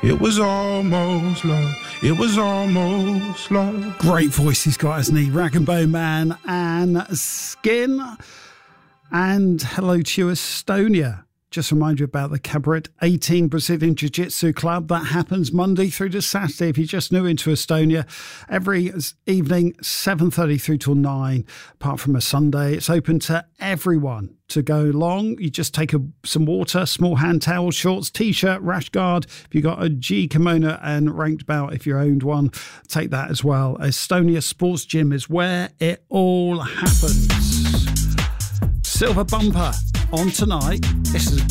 It was almost love. It was almost love. Great voice he's got, hasn't he? Rag and Bone Man and Skin. And hello to you, Estonia. Just remind you about the Cabaret 18 Brazilian Jiu-Jitsu Club. That happens Monday through to Saturday. If you're just new into Estonia, every evening, 7:30 through till 9, apart from a Sunday. It's open to everyone to go along. You just take some water, small hand towel, shorts, T-shirt, rash guard. If you've got a G kimono and ranked belt, if you owned one, take that as well. Estonia Sports Gym is where it all happens. Silver Bumper on tonight. This is